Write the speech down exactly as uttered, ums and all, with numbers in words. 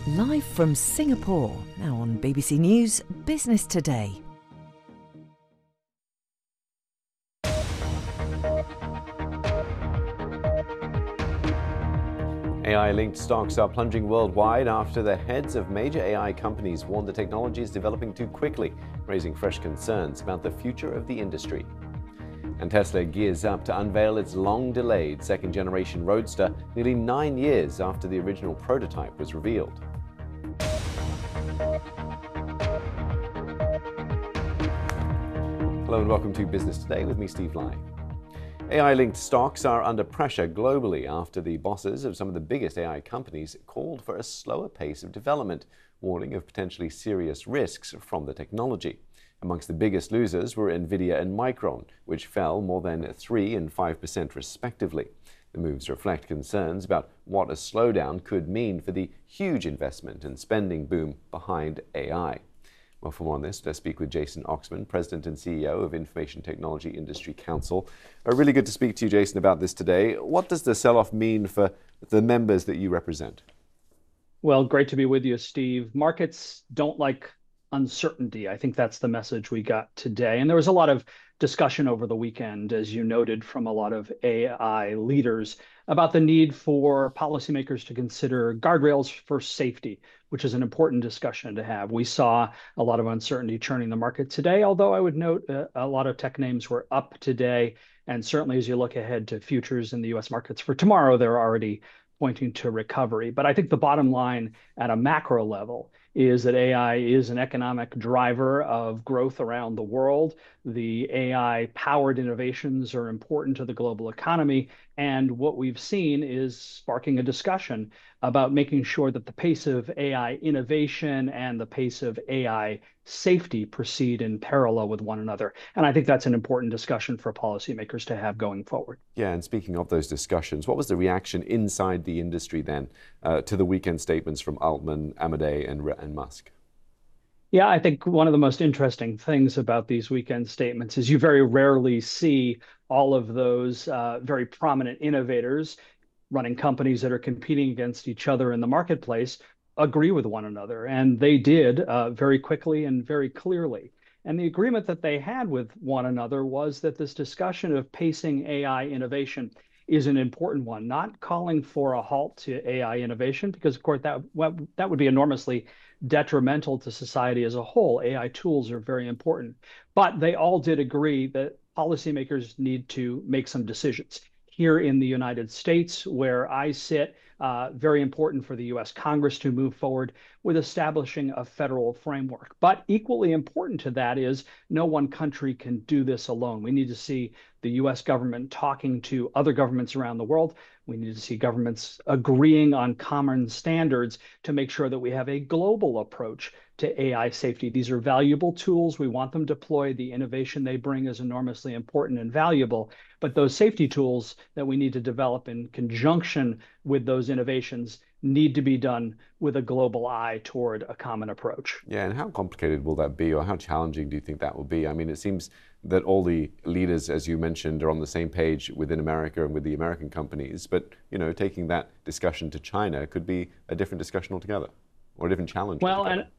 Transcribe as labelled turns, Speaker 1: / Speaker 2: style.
Speaker 1: Live from Singapore, now on B B C News Business Today.
Speaker 2: A I-linked stocks are plunging worldwide after the heads of major A I companies warned the technology is developing too quickly, raising fresh concerns about the future of the industry. And Tesla gears up to unveil its long-delayed second-generation Roadster nearly nine years after the original prototype was revealed. Hello and welcome to Business Today with me, Steve Lai. A I-linked stocks are under pressure globally after the bosses of some of the biggest A I companies called for a slower pace of development, warning of potentially serious risks from the technology. Amongst the biggest losers were Nvidia and Micron, which fell more than three and five percent respectively. The moves reflect concerns about what a slowdown could mean for the huge investment and spending boom behind A I. Well, for more on this, let's speak with Jason Oxman, President and C E O of Information Technology Industry Council. Uh, really good to speak to you, Jason, about this today. What does the sell-off mean for the members that you represent?
Speaker 3: Well, great to be with you, Steve. Markets don't like uncertainty. I think that's the message we got today. And there was a lot of discussion over the weekend, as you noted, from a lot of A I leaders about the need for policymakers to consider guardrails for safety, which is an important discussion to have. We saw a lot of uncertainty churning the market today, although I would note uh, a lot of tech names were up today. And certainly as you look ahead to futures in the U S markets for tomorrow, they're already pointing to recovery. But I think the bottom line at a macro level is that A I is an economic driver of growth around the world. The A I-powered innovations are important to the global economy. And what we've seen is sparking a discussion about making sure that the pace of A I innovation and the pace of A I safety proceed in parallel with one another. And I think that's an important discussion for policymakers to have going forward.
Speaker 2: Yeah, and speaking of those discussions, what was the reaction inside the industry then uh, to the weekend statements from Altman, Amodei, and, and Musk?
Speaker 3: Yeah, I think one of the most interesting things about these weekend statements is you very rarely see all of those uh, very prominent innovators running companies that are competing against each other in the marketplace agree with one another. And they did uh, very quickly and very clearly. And the agreement that they had with one another was that this discussion of pacing A I innovation is an important one, not calling for a halt to A I innovation, because of course that, that would be enormously detrimental to society as a whole. A I tools are very important, but they all did agree that policymakers need to make some decisions. Here in the United States, where I sit, uh, very important for the U S Congress to move forward with establishing a federal framework. But equally important to that is no one country can do this alone. We need to see the U S government talking to other governments around the world. We need to see governments agreeing on common standards to make sure that we have a global approach to A I safety. These are valuable tools. We want them deployed. The innovation they bring is enormously important and valuable. But those safety tools that we need to develop in conjunction with those innovations need to be done with a global eye toward a common approach.
Speaker 2: Yeah, and how complicated will that be, or how challenging do you think that will be? I mean, it seems that all the leaders, as you mentioned, are on the same page within America and with the American companies, but, you know, taking that discussion to China could be a different discussion altogether, or a different challenge
Speaker 3: Well,
Speaker 2: altogether.
Speaker 3: and